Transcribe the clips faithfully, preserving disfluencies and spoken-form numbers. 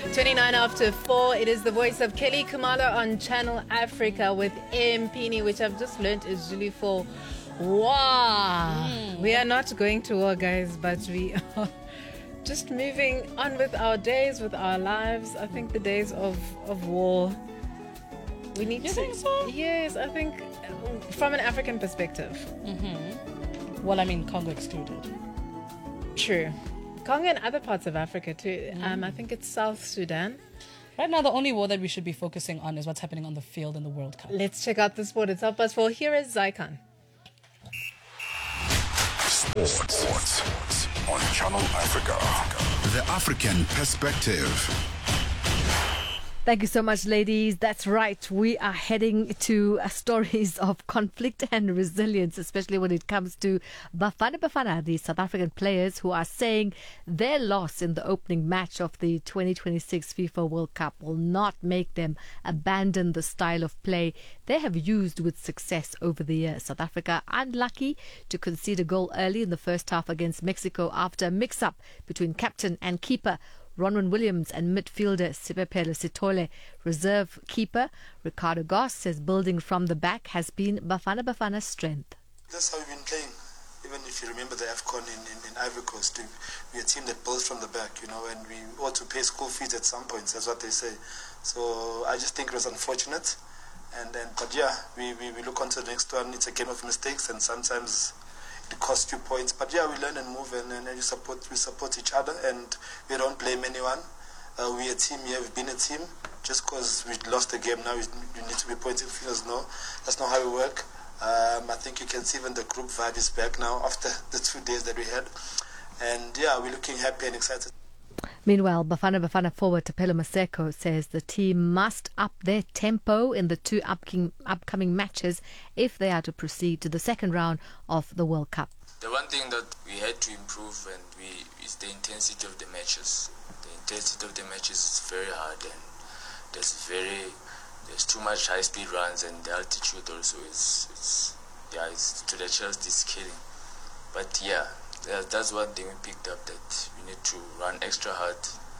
twenty-nine after four. It is the voice of Kelly Khumalo on Channel Africa with Mpini, which I've just learned is Zulu for wow. Mm. We are not going to war, guys, but we are just moving on with our days, with our lives. I think the days of, of war, we need you to... think so? Yes, I think from an African perspective. Mm-hmm. Well, I mean, Congo excluded. True. Congo and other parts of Africa too. Mm. Um, I think it's South Sudan. Right now, the only war that we should be focusing on is what's happening on the field in the World Cup. Let's check out the sport. It's up past four. Here is Zycon. Sports. Sports on Channel Africa. The African perspective. Thank you so much, ladies. That's right. We are heading to uh, stories of conflict and resilience, especially when it comes to Bafana Bafana, the South African players who are saying their loss in the opening match of the twenty twenty-six FIFA World Cup will not make them abandon the style of play they have used with success over the years. South Africa unlucky to concede a goal early in the first half against Mexico after a mix-up between captain and keeper Ronwen Williams and midfielder Sipepele Sithole. Reserve keeper Ricardo Goss says building from the back has been Bafana Bafana's strength. That's how we've been playing. Even if you remember the AFCON in, in, in Ivory Coast, we're a team that builds from the back, you know, and we ought to pay school fees at some points, that's what they say. So I just think it was unfortunate. And then, but yeah, we, we, we look on to the next one. It's a game of mistakes, and sometimes it costs you points, but yeah, we learn and move, and, and we support we support each other, and we don't blame anyone. Uh, we're a team, yeah, we've been a team. Just because we lost the game now, we, we need to be pointing fingers. No, that's not how we work. Um, I think you can see even the group vibe is back now after the two days that we had, and yeah, we're looking happy and excited. Meanwhile, Bafana Bafana forward Tapelo Maseko says the team must up their tempo in the two upcoming, upcoming matches if they are to proceed to the second round of the World Cup. The one thing that we had to improve and we is the intensity of the matches. The intensity of the matches is very hard, and there's very there's too much high speed runs, and the altitude also is it's yeah it's to the chest is killing. But yeah, that's one thing we picked up, that we need to run extra hard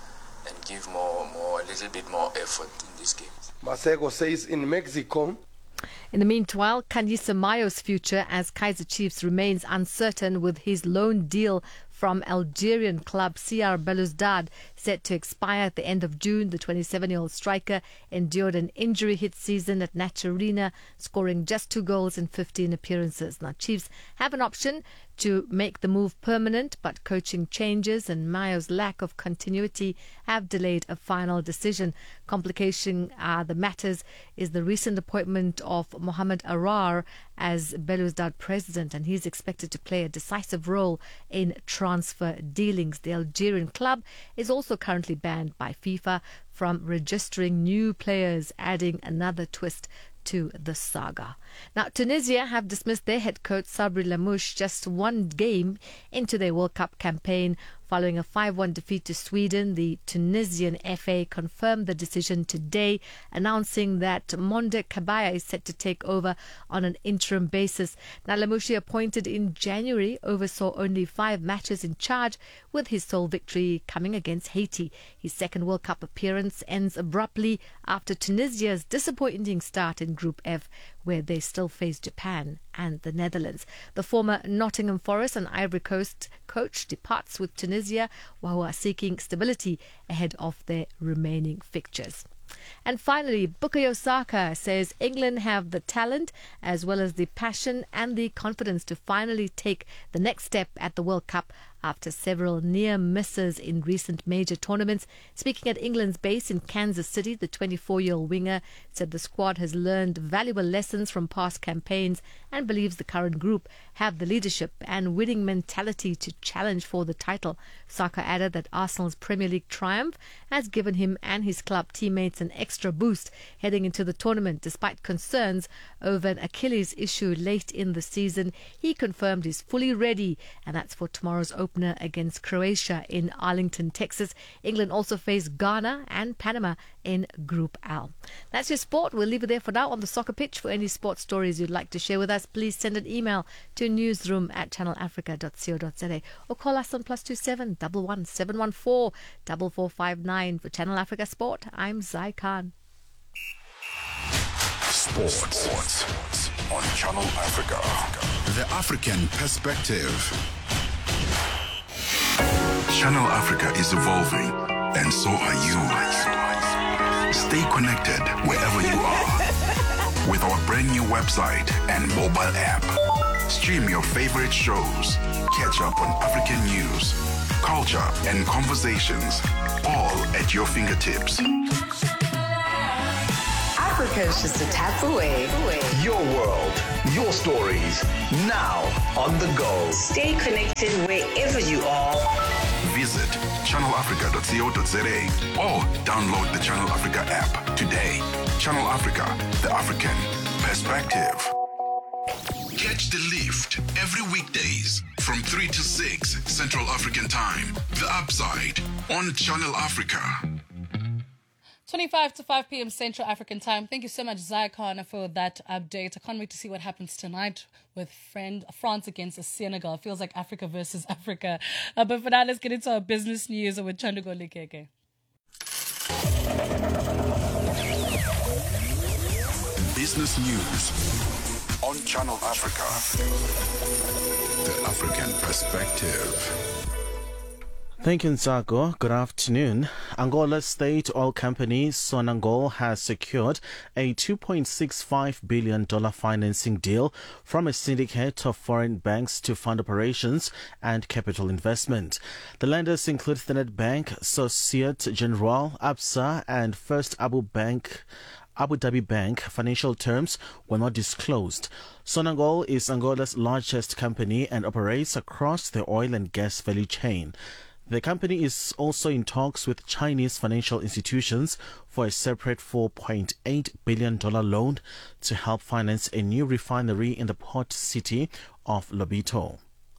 and give more, more, a little bit more effort in this game. Maseko says in Mexico. In the meanwhile, Khanyisa Mayo's future as Kaizer Chiefs remains uncertain, with his loan deal from Algerian club C R Belouizdad set to expire at the end of June. The twenty-seven-year-old striker endured an injury-hit season at Naturina, scoring just two goals in fifteen appearances. Now, Chiefs have an option to make the move permanent, but coaching changes and Mayo's lack of continuity have delayed a final decision. Complication uh, the matters is the recent appointment of Mohamed Arar as Belouizdad president, and he's expected to play a decisive role in transfer dealings. The Algerian club is also currently banned by FIFA from registering new players, adding another twist to the saga. Now, Tunisia have dismissed their head coach Sabri Lamouche just one game into their World Cup campaign. Following a five one defeat to Sweden, the Tunisian F A confirmed the decision today, announcing that Monde Kabaya is set to take over on an interim basis. Now, Lamouche, appointed in January, oversaw only five matches in charge, with his sole victory coming against Haiti. His second World Cup appearance ends abruptly after Tunisia's disappointing start in Group F, where they still face Japan and the Netherlands. The former Nottingham Forest and Ivory Coast coach departs with Tunisia, while are seeking stability ahead of their remaining fixtures. And finally, Bukayo Saka says England have the talent as well as the passion and the confidence to finally take the next step at the World Cup after several near misses in recent major tournaments. Speaking at England's base in Kansas City, the twenty-four-year-old winger said the squad has learned valuable lessons from past campaigns and believes the current group have the leadership and winning mentality to challenge for the title. Saka added that Arsenal's Premier League triumph has given him and his club teammates an extra boost heading into the tournament. Despite concerns over an Achilles issue late in the season, he confirmed he's fully ready, and that's for tomorrow's opening opener against Croatia in Arlington, Texas. England also face Ghana and Panama in Group L. That's your sport. We'll leave it there for now on the soccer pitch. For any sports stories you'd like to share with us, please send an email to newsroom at channel africa dot co dot za or call us on plus two seven one one seven one four four four five nine. For Channel Africa Sport, I'm Zai Khan. Sports. Sports on Channel Africa. The African perspective. Channel Africa is evolving, and so are you. Stay connected wherever you are with our brand new website and mobile app. Stream your favorite shows, catch up on African news, culture, and conversations, all at your fingertips. Africa is just a tap away. Your world, your stories, now on the go. Stay connected wherever you are. Visit channel africa dot co dot za or download the Channel Africa app today. Channel Africa, the African perspective. Catch the lift every weekdays from three to six Central African Time. The Upside on Channel Africa. twenty-five to five p.m. Central African Time. Thank you so much, Zai Khan, for that update. I can't wait to see what happens tonight with friend France against Senegal. It feels like Africa versus Africa. Uh, but for now, let's get into our business news with Chandugo Likeke. Business news on Channel Africa. The African perspective. Thank you, Nsago. Good afternoon. Angola's state oil company, Sonangol, has secured a two point six five billion dollars financing deal from a syndicate of foreign banks to fund operations and capital investment. The lenders include Standard Bank, Societe Generale, Absa, and First Abu Bank. Abu Dhabi Bank. Financial terms were not disclosed. Sonangol is Angola's largest company and operates across the oil and gas value chain. The company is also in talks with Chinese financial institutions for a separate four point eight billion dollars loan to help finance a new refinery in the port city of Lobito.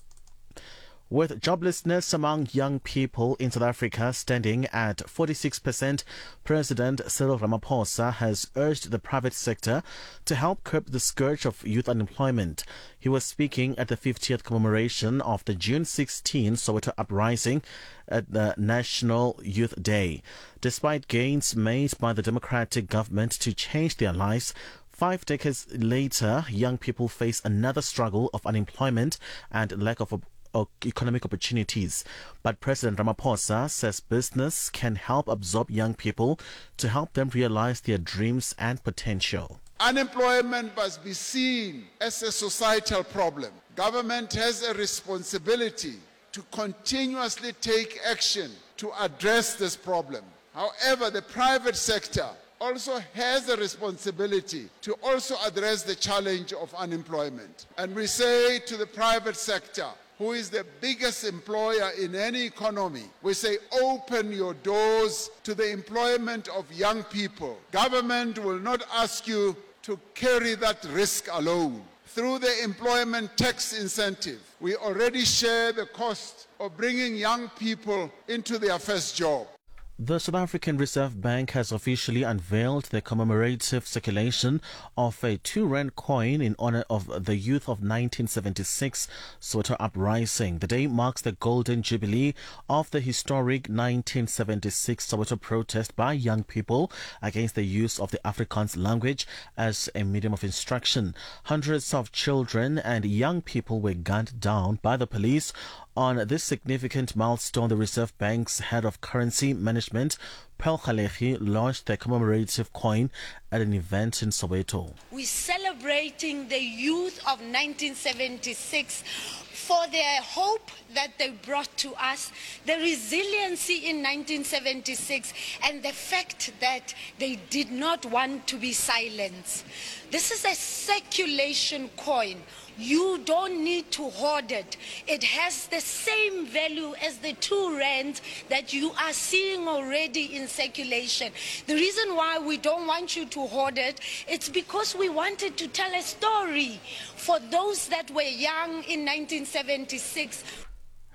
With joblessness among young people in South Africa standing at forty-six percent, President Cyril Ramaphosa has urged the private sector to help curb the scourge of youth unemployment. He was speaking at the fiftieth commemoration of the June sixteenth Soweto uprising at the National Youth Day. Despite gains made by the democratic government to change their lives, five decades later, young people face another struggle of unemployment and lack of economic opportunities. But President Ramaphosa says business can help absorb young people to help them realize their dreams and potential. Unemployment must be seen as a societal problem. Government has a responsibility to continuously take action to address this problem. However, the private sector also has a responsibility to also address the challenge of unemployment. And we say to the private sector, who is the biggest employer in any economy, we say open your doors to the employment of young people. Government will not ask you to carry that risk alone. Through the employment tax incentive, we already share the cost of bringing young people into their first job. The South African Reserve Bank has officially unveiled the commemorative circulation of a two rand coin in honor of the youth of nineteen seventy-six Soweto uprising. The day marks the golden jubilee of the historic nineteen seventy-six Soweto protest by young people against the use of the Afrikaans language as a medium of instruction. Hundreds of children and young people were gunned down by the police. On this significant milestone, the Reserve Bank's head of currency management, Pearl Kgalegi, launched the commemorative coin at an event in Soweto. We're celebrating the youth of nineteen seventy-six for their hope that they brought to us, the resiliency in nineteen seventy-six, and the fact that they did not want to be silenced. This is a circulation coin. You don't need to hoard it. It has the same value as the two rands that you are seeing already in circulation. The reason why we don't want you to hoard it, it's because we wanted to tell a story for those that were young in nineteen seventy-six.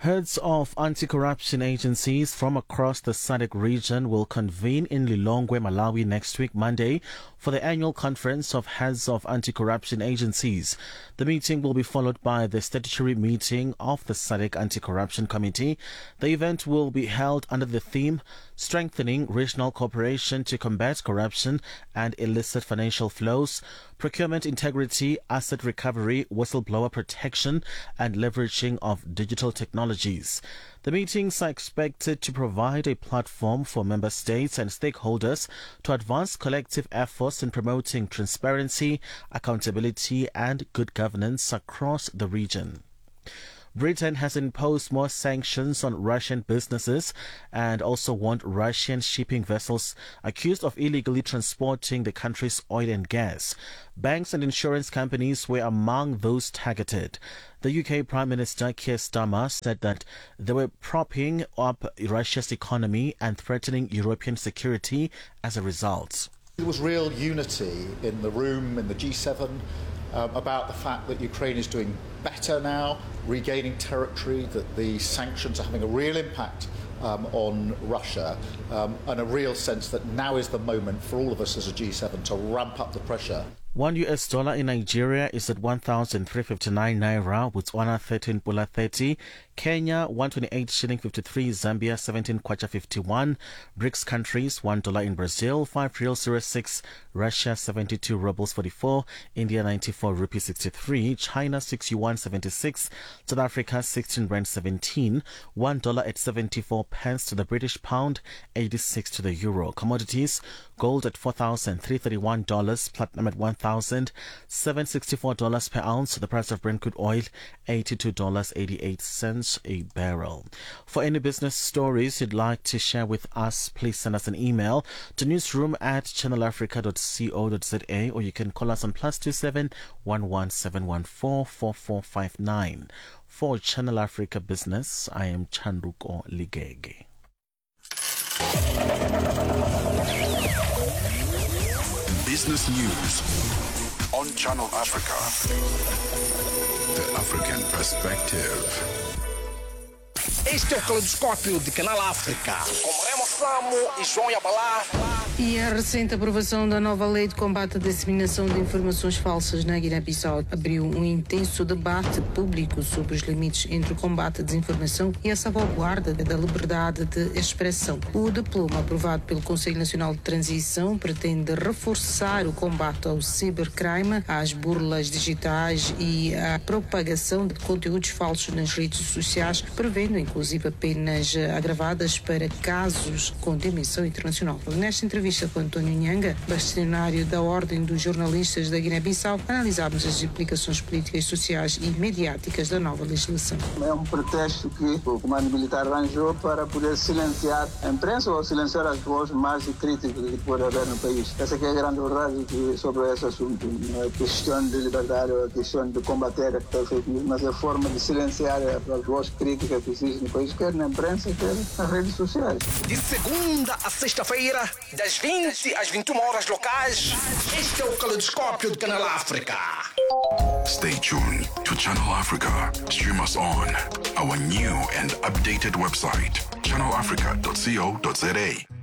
Heads of anti-corruption agencies from across the S A D C region will convene in Lilongwe, Malawi next week, Monday, for the annual conference of heads of anti-corruption agencies. The meeting will be followed by the statutory meeting of the S A D C Anti-Corruption Committee. The event will be held under the theme Strengthening Regional Cooperation to Combat Corruption and Illicit Financial Flows, Procurement Integrity, Asset Recovery, Whistleblower Protection, and Leveraging of Digital Technologies. The meetings are expected to provide a platform for member states and stakeholders to advance collective efforts in promoting transparency, accountability, and good governance across the region. Britain has imposed more sanctions on Russian businesses and also warned Russian shipping vessels accused of illegally transporting the country's oil and gas. Banks and insurance companies were among those targeted. The U K Prime Minister Keir Starmer said that they were propping up Russia's economy and threatening European security as a result. There was real unity in the room, in the G seven, um, about the fact that Ukraine is doing better now, regaining territory, that the sanctions are having a real impact um, on Russia, um, and a real sense that now is the moment for all of us as a G seven to ramp up the pressure. One U S dollar in Nigeria is at one thousand three hundred fifty-nine naira, Botswana thirteen pula thirty, Kenya one twenty-eight shilling fifty-three, Zambia seventeen kwacha fifty-one, BRICS countries one dollar in Brazil, five real zero six, Russia seventy-two rubles forty-four, India ninety-four rupees sixty-three, China six yuan seventy-six, South Africa sixteen rand seventeen, one dollar at seventy-four pence to the British pound, eighty-six to the euro. Commodities: gold at four thousand three hundred thirty-one dollars, platinum at one thousand seven hundred sixty-four dollars per ounce. The price of Brent crude oil eighty-two dollars and eighty-eight cents a barrel. For any business stories you'd like to share with us, please send us an email to newsroom at channel africa dot co dot za, or you can call us on plus two seven one one seven one four four four five nine. For Channel Africa Business, I am Chanduko Ligege. Business news on Channel Africa. The African perspective. Este é o Caleidoscópio de Canal África, com Remo Samo e João Yabalá. E a recente aprovação da nova lei de combate à disseminação de informações falsas na Guiné-Bissau abriu um intenso debate público sobre os limites entre o combate à desinformação e a salvaguarda da liberdade de expressão. O diploma aprovado pelo Conselho Nacional de Transição pretende reforçar o combate ao cibercrime, às burlas digitais e à propagação de conteúdos falsos nas redes sociais, prevendo inclusive penas agravadas para casos com dimensão internacional. Nesta entrevista com António Nhanga, bastonário da Ordem dos Jornalistas da Guiné-Bissau, analisámos as implicações políticas, sociais e mediáticas da nova legislação. É um pretexto que o comando militar arranjou para poder silenciar a imprensa ou silenciar as vozes mais críticas que pode haver no país. Essa que é a grande verdade sobre esse assunto. Não é questão de liberdade, ou é questão de combater a fake news, mas é a forma de silenciar as vozes críticas que existem no país, quer na imprensa, quer nas redes sociais. De segunda a sexta-feira, das vinte às vinte e uma horas locais, este é o Caleidoscópio de Canal África. Stay tuned to Channel Africa. Stream us on our new and updated website, channel africa dot co dot za.